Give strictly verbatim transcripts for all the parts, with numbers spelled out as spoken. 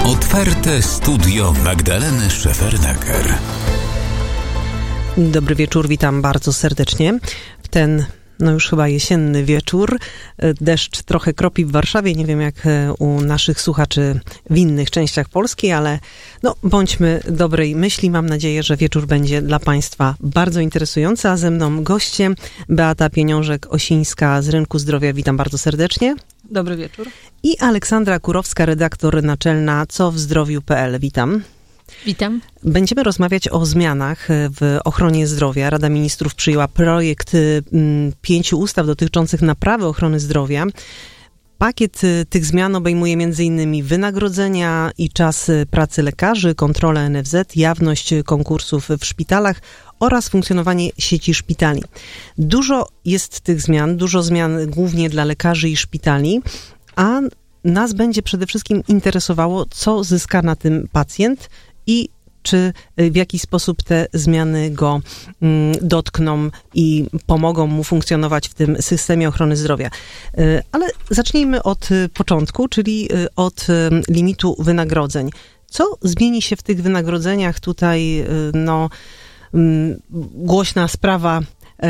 Otwarte studio Magdaleny Szefernaker. Dobry wieczór, witam bardzo serdecznie w ten, no już chyba jesienny wieczór. Deszcz trochę kropi w Warszawie, nie wiem jak u naszych słuchaczy w innych częściach Polski, ale no bądźmy dobrej myśli. Mam nadzieję, że wieczór będzie dla Państwa bardzo interesujący, a ze mną goście Beata Pieniążek-Osińska z Rynku Zdrowia. Witam bardzo serdecznie. Dobry wieczór. I Aleksandra Kurowska, redaktor naczelna co w zdrowiu kropka p l. Witam. Witam. Będziemy rozmawiać o zmianach w ochronie zdrowia. Rada Ministrów przyjęła projekt m, pięciu ustaw dotyczących naprawy ochrony zdrowia. Pakiet tych zmian obejmuje między innymi wynagrodzenia i czas pracy lekarzy, kontrolę N F Z, jawność konkursów w szpitalach oraz funkcjonowanie sieci szpitali. Dużo jest tych zmian, dużo zmian głównie dla lekarzy i szpitali, a nas będzie przede wszystkim interesowało, co zyska na tym pacjent i czy w jaki sposób te zmiany go mm, dotkną i pomogą mu funkcjonować w tym systemie ochrony zdrowia. Y, ale zacznijmy od y, początku, czyli y, od y, limitu wynagrodzeń. Co zmieni się w tych wynagrodzeniach? Tutaj y, no, y, głośna sprawa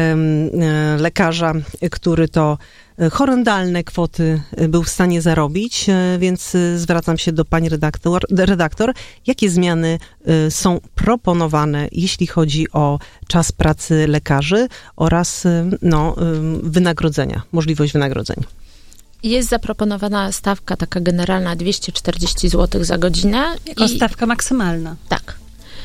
lekarza, który to horrendalne kwoty był w stanie zarobić, więc zwracam się do pani redaktor, redaktor. Jakie zmiany są proponowane, jeśli chodzi o czas pracy lekarzy oraz no, wynagrodzenia, możliwość wynagrodzeń? Jest zaproponowana stawka taka generalna dwieście czterdzieści złotych za godzinę. Jako i... stawka maksymalna. Tak.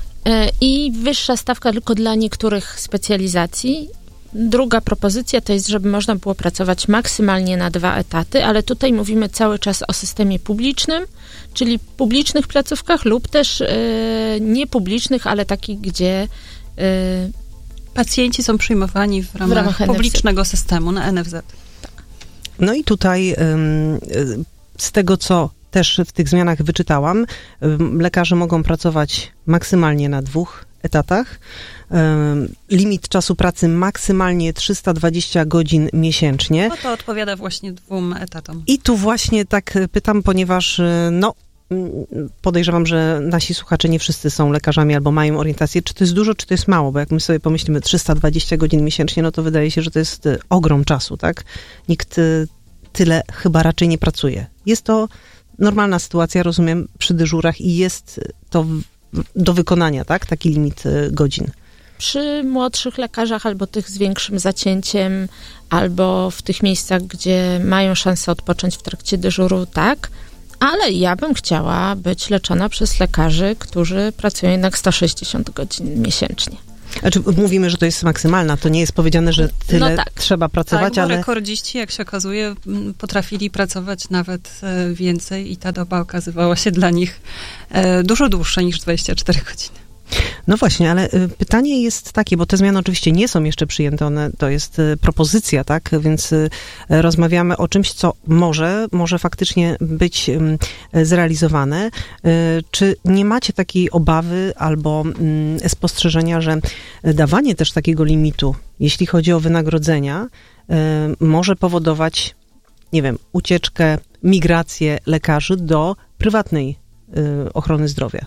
I wyższa stawka tylko dla niektórych specjalizacji. Druga propozycja to jest, żeby można było pracować maksymalnie na dwa etaty, ale tutaj mówimy cały czas o systemie publicznym, czyli publicznych placówkach lub też y, niepublicznych, ale takich, gdzie y, pacjenci są przyjmowani w ramach, w ramach publicznego N F Z. Systemu na N F Z. Tak. No i tutaj y, z tego, co też w tych zmianach wyczytałam, lekarze mogą pracować maksymalnie na dwóch etatach. Limit czasu pracy maksymalnie trzysta dwadzieścia godzin miesięcznie. No to odpowiada właśnie dwóm etatom. I tu właśnie tak pytam, ponieważ no podejrzewam, że nasi słuchacze nie wszyscy są lekarzami albo mają orientację, czy to jest dużo, czy to jest mało, bo jak my sobie pomyślimy trzysta dwadzieścia godzin miesięcznie, no to wydaje się, że to jest ogrom czasu, tak? Nikt tyle chyba raczej nie pracuje. Jest to normalna sytuacja, rozumiem, przy dyżurach i jest to do wykonania, tak? Taki limit godzin. Przy młodszych lekarzach albo tych z większym zacięciem, albo w tych miejscach, gdzie mają szansę odpocząć w trakcie dyżuru, tak. Ale ja bym chciała być leczona przez lekarzy, którzy pracują jednak sto sześćdziesiąt godzin miesięcznie. Znaczy, mówimy, że to jest maksymalna, to nie jest powiedziane, że tyle no tak. trzeba pracować, tak, bo ale... rekordziści, jak się okazuje, potrafili pracować nawet więcej i ta doba okazywała się dla nich dużo dłuższa niż dwadzieścia cztery godziny. No właśnie, ale pytanie jest takie, bo te zmiany oczywiście nie są jeszcze przyjęte, one, to jest propozycja, tak, więc rozmawiamy o czymś, co może, może faktycznie być zrealizowane. Czy nie macie takiej obawy albo spostrzeżenia, że dawanie też takiego limitu, jeśli chodzi o wynagrodzenia, może powodować, nie wiem, ucieczkę, migrację lekarzy do prywatnej ochrony zdrowia?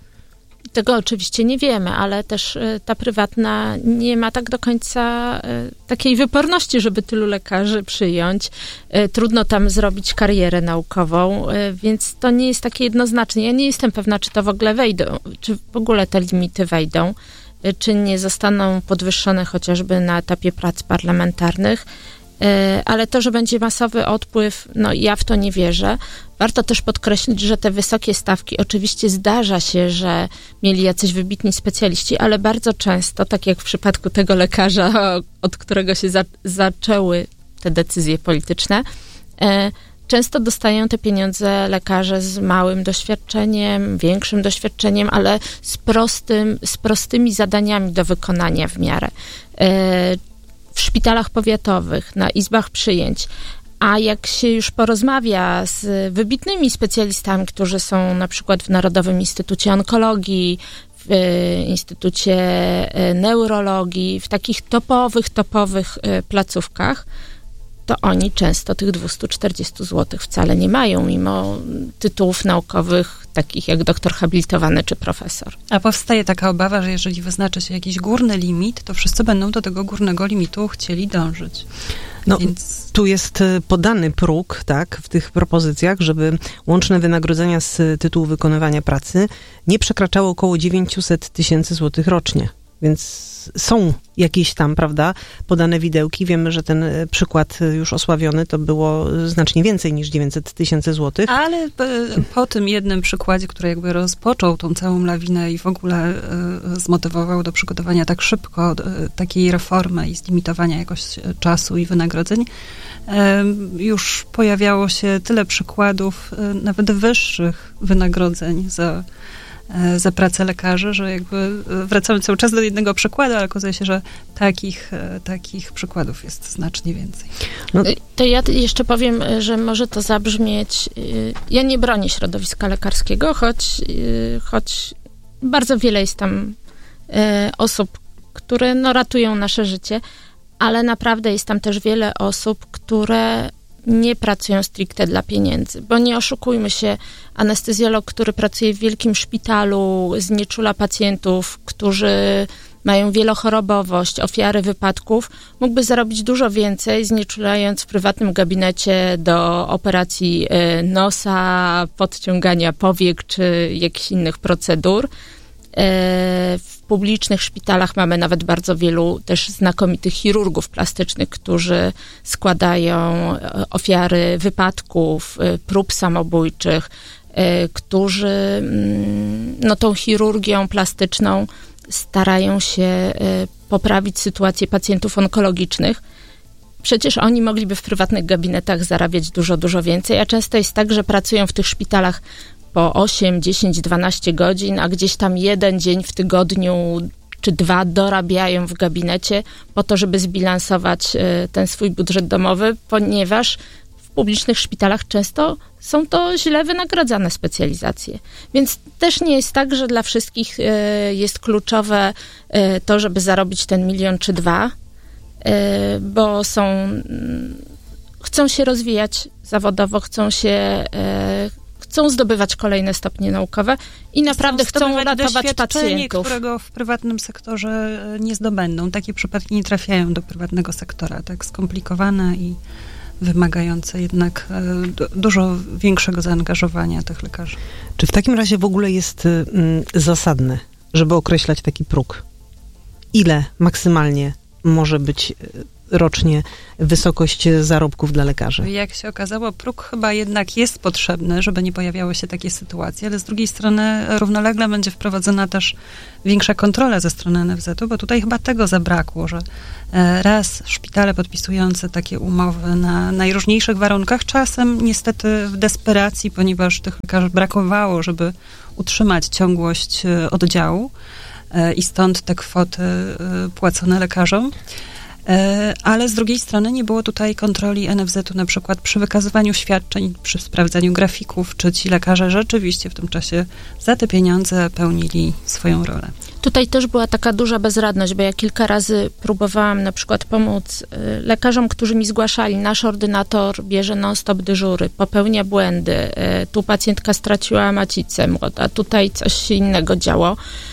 Tego oczywiście nie wiemy, ale też ta prywatna nie ma tak do końca takiej wyporności, żeby tylu lekarzy przyjąć. Trudno tam zrobić karierę naukową, więc to nie jest takie jednoznaczne. Ja nie jestem pewna, czy to w ogóle wejdą, czy w ogóle te limity wejdą, czy nie zostaną podwyższone chociażby na etapie prac parlamentarnych. Ale to, że będzie masowy odpływ, no ja w to nie wierzę. Warto też podkreślić, że te wysokie stawki, oczywiście zdarza się, że mieli jacyś wybitni specjaliści, ale bardzo często, tak jak w przypadku tego lekarza, od którego się za, zaczęły te decyzje polityczne, e, często dostają te pieniądze lekarze z małym doświadczeniem, większym doświadczeniem, ale z, prostym, z prostymi zadaniami do wykonania w miarę. E, w szpitalach powiatowych, na izbach przyjęć, a jak się już porozmawia z wybitnymi specjalistami, którzy są na przykład w Narodowym Instytucie Onkologii, w Instytucie Neurologii, w takich topowych, topowych placówkach, to oni często tych dwieście czterdzieści złotych wcale nie mają, mimo tytułów naukowych takich jak doktor habilitowany czy profesor. A powstaje taka obawa, że jeżeli wyznaczy się jakiś górny limit, to wszyscy będą do tego górnego limitu chcieli dążyć. No, Więc... tu jest podany próg, tak, w tych propozycjach, żeby łączne wynagrodzenia z tytułu wykonywania pracy nie przekraczało około dziewięćset tysięcy złotych rocznie. Więc są jakieś tam, prawda, podane widełki. Wiemy, że ten przykład już osławiony to było znacznie więcej niż dziewięćset tysięcy złotych. Ale po tym jednym przykładzie, który jakby rozpoczął tą całą lawinę i w ogóle zmotywował do przygotowania tak szybko takiej reformy i zlimitowania jakoś czasu i wynagrodzeń, już pojawiało się tyle przykładów nawet wyższych wynagrodzeń za za pracę lekarzy, że jakby wracamy cały czas do jednego przykładu, ale okazuje się, że takich, takich przykładów jest znacznie więcej. No. To ja jeszcze powiem, że może to zabrzmieć, ja nie bronię środowiska lekarskiego, choć, choć bardzo wiele jest tam osób, które no, ratują nasze życie, ale naprawdę jest tam też wiele osób, które nie pracują stricte dla pieniędzy, bo nie oszukujmy się, anestezjolog, który pracuje w wielkim szpitalu, znieczula pacjentów, którzy mają wielochorobowość, ofiary wypadków, mógłby zarobić dużo więcej, znieczulając w prywatnym gabinecie do operacji nosa, podciągania powiek czy jakichś innych procedur. W publicznych szpitalach mamy nawet bardzo wielu też znakomitych chirurgów plastycznych, którzy składają ofiary wypadków, prób samobójczych, którzy no, tą chirurgią plastyczną starają się poprawić sytuację pacjentów onkologicznych. Przecież oni mogliby w prywatnych gabinetach zarabiać dużo, dużo więcej, a często jest tak, że pracują w tych szpitalach po osiem, dziesięć, dwanaście godzin, a gdzieś tam jeden dzień w tygodniu czy dwa dorabiają w gabinecie po to, żeby zbilansować ten swój budżet domowy, ponieważ w publicznych szpitalach często są to źle wynagradzane specjalizacje. Więc też nie jest tak, że dla wszystkich jest kluczowe to, żeby zarobić ten milion czy dwa, bo są, chcą się rozwijać zawodowo, chcą się chcą zdobywać kolejne stopnie naukowe i naprawdę chcą, chcą ratować pacjentów. Którego w prywatnym sektorze nie zdobędą. Takie przypadki nie trafiają do prywatnego sektora. Tak skomplikowane i wymagające jednak dużo większego zaangażowania tych lekarzy. Czy w takim razie w ogóle jest mm, zasadne, żeby określać taki próg? Ile maksymalnie może być rocznie wysokość zarobków dla lekarzy? Jak się okazało, próg chyba jednak jest potrzebny, żeby nie pojawiały się takie sytuacje, ale z drugiej strony równolegle będzie wprowadzona też większa kontrola ze strony N F Z u, bo tutaj chyba tego zabrakło, że raz szpitale podpisujące takie umowy na najróżniejszych warunkach, czasem niestety w desperacji, ponieważ tych lekarzy brakowało, żeby utrzymać ciągłość oddziału i stąd te kwoty płacone lekarzom. Ale z drugiej strony nie było tutaj kontroli N F Z u na przykład przy wykazywaniu świadczeń, przy sprawdzaniu grafików, czy ci lekarze rzeczywiście w tym czasie za te pieniądze pełnili swoją rolę. Tutaj też była taka duża bezradność, bo ja kilka razy próbowałam na przykład pomóc lekarzom, którzy mi zgłaszali, nasz ordynator bierze non-stop dyżury, popełnia błędy, tu pacjentka straciła macicę młoda, tutaj coś się innego działo.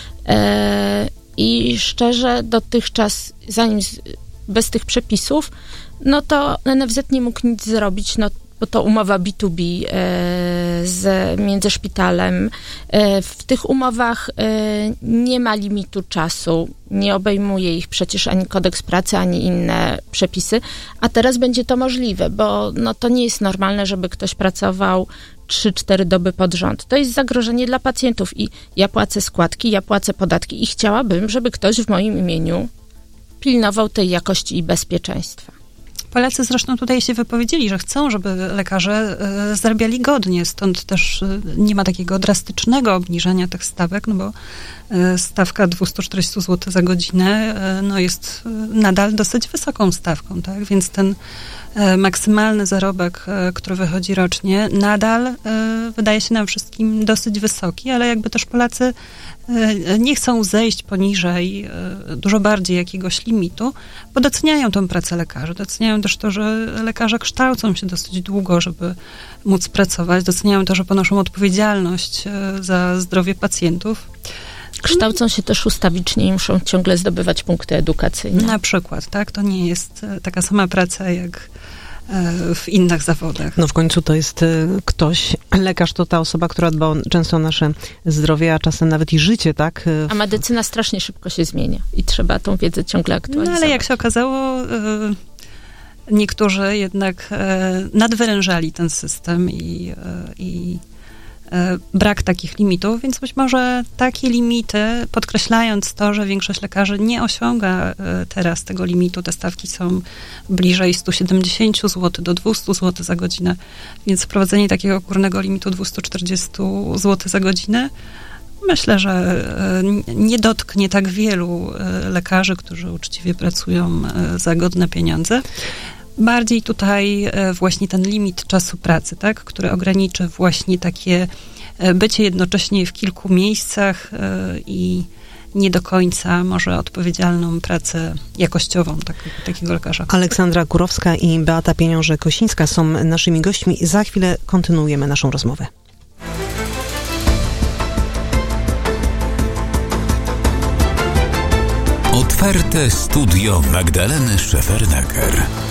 I szczerze dotychczas, zanim bez tych przepisów, no to N F Z nie mógł nic zrobić, no bo to umowa B dwa B e, z, między szpitalem. E, w tych umowach e, nie ma limitu czasu, nie obejmuje ich przecież ani kodeks pracy, ani inne przepisy, a teraz będzie to możliwe, bo no, to nie jest normalne, żeby ktoś pracował trzy cztery doby pod rząd. To jest zagrożenie dla pacjentów i ja płacę składki, ja płacę podatki i chciałabym, żeby ktoś w moim imieniu pilnował tej jakości i bezpieczeństwa. Polacy zresztą tutaj się wypowiedzieli, że chcą, żeby lekarze y, zarabiali godnie, stąd też y, nie ma takiego drastycznego obniżenia tych stawek, no bo y, stawka dwieście czterdzieści złotych za godzinę y, no jest y, nadal dosyć wysoką stawką, tak? Więc ten y, maksymalny zarobek, y, który wychodzi rocznie, nadal y, wydaje się nam wszystkim dosyć wysoki, ale jakby też Polacy nie chcą zejść poniżej dużo bardziej jakiegoś limitu, bo doceniają tą pracę lekarzy, doceniają doceniają też to, że lekarze kształcą się dosyć długo, żeby móc pracować. Doceniają to, że ponoszą odpowiedzialność za zdrowie pacjentów. Kształcą się też ustawicznie i muszą ciągle zdobywać punkty edukacyjne. Na przykład, tak? To nie jest taka sama praca jak w innych zawodach. No w końcu to jest ktoś, lekarz to ta osoba, która dba o, często o nasze zdrowie, a czasem nawet i życie, tak? A medycyna strasznie szybko się zmienia i trzeba tą wiedzę ciągle aktualizować. No ale jak się okazało, niektórzy jednak nadwyrężali ten system i, i brak takich limitów, więc być może takie limity, podkreślając to, że większość lekarzy nie osiąga teraz tego limitu, te stawki są bliżej sto siedemdziesiąt złotych do dwieście złotych za godzinę, więc wprowadzenie takiego górnego limitu dwieście czterdzieści złotych za godzinę, myślę, że nie dotknie tak wielu lekarzy, którzy uczciwie pracują za godne pieniądze. Bardziej tutaj właśnie ten limit czasu pracy, tak, który ograniczy właśnie takie bycie jednocześnie w kilku miejscach i nie do końca może odpowiedzialną pracę jakościową tak, takiego lekarza. Aleksandra Kurowska i Beata Pieniążek-Kosińska są naszymi gośćmi. Za chwilę kontynuujemy naszą rozmowę. Otwarte studio Magdaleny Szefernaker.